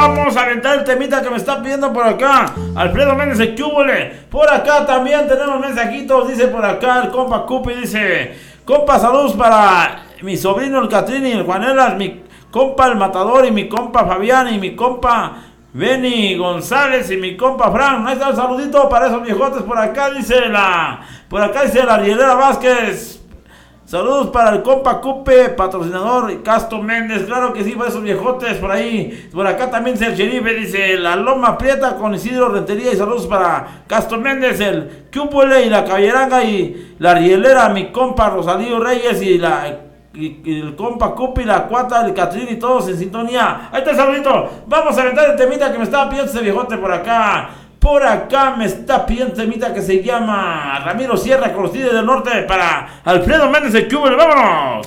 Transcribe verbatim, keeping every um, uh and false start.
vamos a aventar el temita que me está pidiendo por acá Alfredo Méndez de Cúbole. Por acá también tenemos mensajitos. Dice por acá el compa Cupi, dice: compa, saludos para mi sobrino el Catrini, el Juanelas, mi compa el Matador y mi compa Fabián y mi compa Benny González y mi compa Fran. Ahí está el saludito para esos viejotes. Por acá dice la Por acá dice la Arielera Vázquez: saludos para el compa Cupe, patrocinador, y Casto Méndez. Claro que sí, para esos viejotes por ahí. Por acá también dice el Cherife, dice la Loma Prieta con Isidro Rentería. Y saludos para Casto Méndez, el Cúpole y la Caballeranga y la Rielera, mi compa Rosalío Reyes y la y, y el compa Cupi, la Cuata, el Catrín y todos en sintonía. Ahí está el saludito. Vamos a aventar el temita que me estaba pidiendo ese viejote por acá. Por acá me está pidiendo temita que se llama Ramiro Sierra con los Tigres del Norte para Alfredo Méndez de Cúbole. ¡Vámonos!